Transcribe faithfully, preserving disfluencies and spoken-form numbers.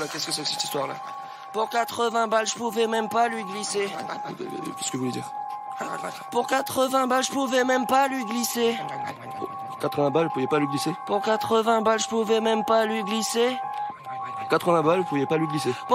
Qu'est-ce que c'est que cette histoire-là? Pour quatre-vingts balles, je pouvais même pas lui glisser. Qu'est-ce que vous voulez dire? Pour quatre-vingts balles, je pouvais même pas lui glisser. quatre-vingts balles, vous pouviez pas lui glisser? Pour quatre-vingts balles, je pouvais même pas lui glisser. quatre-vingts balles, vous pouviez pas lui glisser?